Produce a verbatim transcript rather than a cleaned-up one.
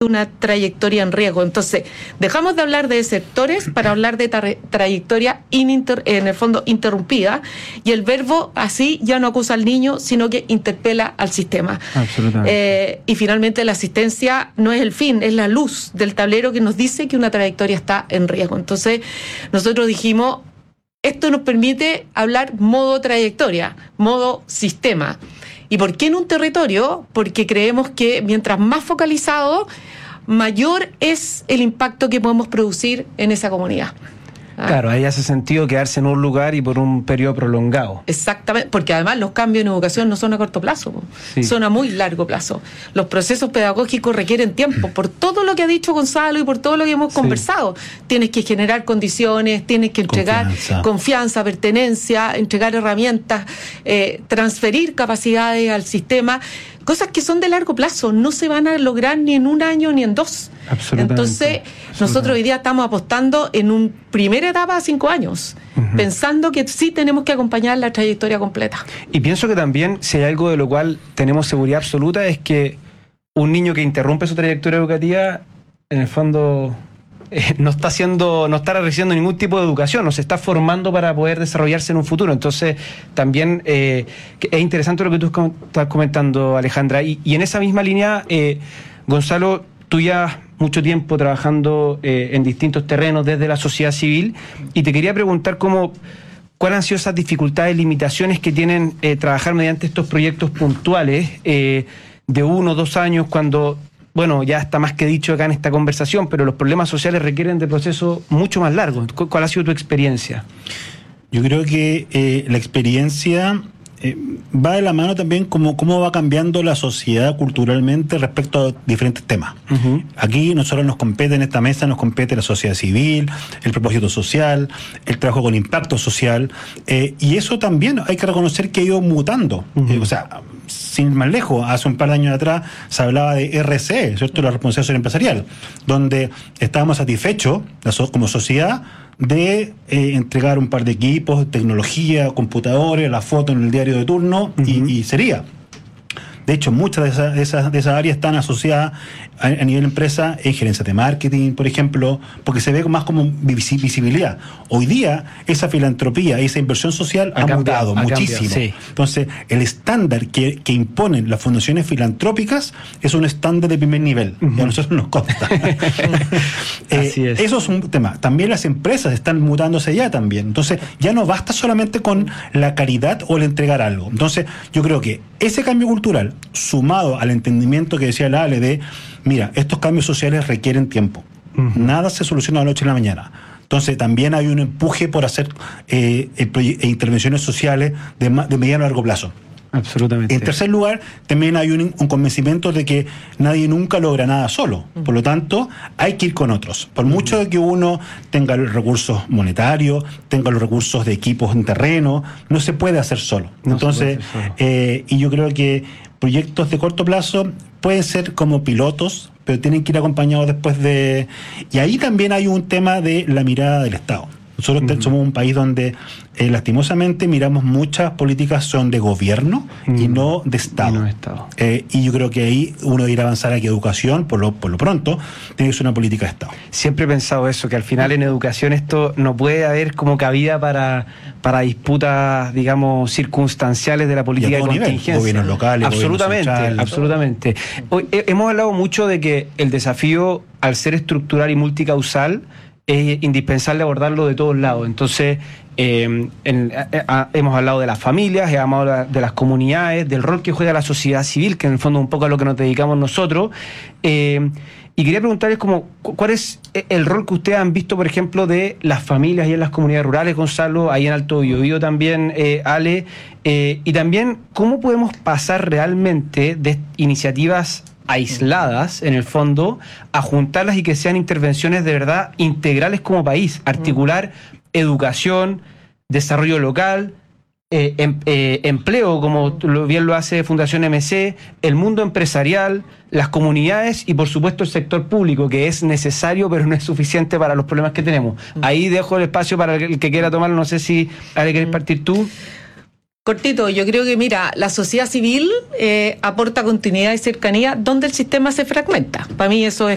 una trayectoria en riesgo. Entonces, dejamos de hablar de sectores para hablar de tra- trayectoria ininter- en el fondo interrumpida, y el verbo así ya no acusa al niño, sino que interpela al sistema. Absolutamente. Eh, y finalmente la asistencia no es el fin, es la luz del tablero que nos dice que una trayectoria está en riesgo. Entonces, nosotros dijimos, esto nos permite hablar modo trayectoria, modo sistema. ¿Y por qué en un territorio? Porque creemos que mientras más focalizado, mayor es el impacto que podemos producir en esa comunidad. ¿Ah? Claro, ahí hace sentido quedarse en un lugar y por un periodo prolongado. Exactamente, porque además los cambios en educación no son a corto plazo, Sí. son a muy largo plazo. Los procesos pedagógicos requieren tiempo, por todo lo que ha dicho Gonzalo y por todo lo que hemos Sí. conversado. Tienes que generar condiciones, tienes que entregar Confianza, confianza pertenencia, entregar herramientas, eh, transferir capacidades al sistema, cosas que son de largo plazo, no se van a lograr ni en un año ni en dos. Absolutamente. Entonces, Absolutamente. nosotros hoy día estamos apostando en una primera etapa a cinco años, uh-huh. pensando que sí tenemos que acompañar la trayectoria completa. Y pienso que también, si hay algo de lo cual tenemos seguridad absoluta, es que un niño que interrumpe su trayectoria educativa, en el fondo, eh, no está haciendo, no está recibiendo ningún tipo de educación, no se está formando para poder desarrollarse en un futuro. Entonces, también eh, es interesante lo que tú estás comentando, Alejandra. Y, y en esa misma línea, eh, Gonzalo, tú ya mucho tiempo trabajando eh, en distintos terrenos desde la sociedad civil, y te quería preguntar cómo, cuáles han sido esas dificultades, limitaciones que tienen eh, trabajar mediante estos proyectos puntuales eh, de uno o dos años, cuando, bueno, ya está más que dicho acá en esta conversación, pero los problemas sociales requieren de procesos mucho más largos. ¿Cuál ha sido tu experiencia? Yo creo que eh, la experiencia eh, va de la mano también como cómo va cambiando la sociedad culturalmente respecto a diferentes temas. Uh-huh. Aquí nosotros nos compete, en esta mesa nos compete la sociedad civil, el propósito social, el trabajo con impacto social, eh, y eso también hay que reconocer que ha ido mutando. Uh-huh. Eh, o sea, sin más lejos, hace un par de años atrás se hablaba de R C E, ¿cierto? La responsabilidad social empresarial, donde estábamos satisfechos como sociedad de eh, entregar un par de equipos, tecnología, computadores, la foto en el diario de turno, uh-huh. y, y sería. De hecho, muchas de esas, de esas, de esas áreas están asociadas a, a nivel empresa en gerencia de marketing, por ejemplo, porque se ve más como visibilidad. Hoy día, esa filantropía, esa inversión social ha, ha cambiado, mutado ha muchísimo. Cambiado, sí. Entonces, el estándar que, que imponen las fundaciones filantrópicas es un estándar de primer nivel. Uh-huh. Y a nosotros nos consta. eh, Así es. Eso es un tema. También las empresas están mutándose ya también. Entonces, ya no basta solamente con la caridad o el entregar algo. Entonces, yo creo que ese cambio cultural, sumado al entendimiento que decía la Ale de, mira, estos cambios sociales requieren tiempo. Uh-huh. Nada se soluciona de la noche a la mañana. Entonces también hay un empuje por hacer eh, eh, intervenciones sociales de, de mediano a largo plazo. Absolutamente. En tercer lugar, también hay un, un convencimiento de que nadie nunca logra nada solo. Por lo tanto, hay que ir con otros. Por mucho de que uno tenga los recursos monetarios, tenga los recursos de equipos en terreno, no se puede hacer solo. No Entonces, hacer solo. Eh, y yo creo que proyectos de corto plazo pueden ser como pilotos, pero tienen que ir acompañados después de... Y ahí también hay un tema de la mirada del Estado. Nosotros uh-huh. somos un país donde eh, lastimosamente miramos muchas políticas son de gobierno uh-huh. y no de Estado. Y, no de Estado. Eh, y yo creo que ahí uno irá a avanzar a que educación, por lo, por lo pronto, tiene que ser una política de Estado. Siempre he pensado eso, que al final en educación esto no puede haber como cabida para, para disputas, digamos, circunstanciales de la política de contingencia. Nivel, gobiernos locales, absolutamente, gobiernos centrales, absolutamente. Hoy, he, hemos hablado mucho de que el desafío, al ser estructural y multicausal, es indispensable abordarlo de todos lados. Entonces, eh, en, a, a, hemos hablado de las familias, hemos hablado de las comunidades, del rol que juega la sociedad civil, que en el fondo es un poco a lo que nos dedicamos nosotros. Eh, y quería preguntarles como, ¿cuál es el rol que ustedes han visto, por ejemplo, de las familias y en las comunidades rurales, Gonzalo, ahí en Alto Biobío también, eh, Ale, eh, y también cómo podemos pasar realmente de iniciativas aisladas, en el fondo, a juntarlas y que sean intervenciones de verdad integrales como país, articular educación, desarrollo local, eh, em, eh, empleo, como lo, bien lo hace Fundación M C, el mundo empresarial, las comunidades y por supuesto el sector público, que es necesario pero no es suficiente para los problemas que tenemos. Ahí dejo el espacio para el que quiera tomarlo, no sé si Ale, ¿querés partir tú? Cortito, yo creo que, mira, la sociedad civil eh, aporta continuidad y cercanía donde el sistema se fragmenta. Para mí eso es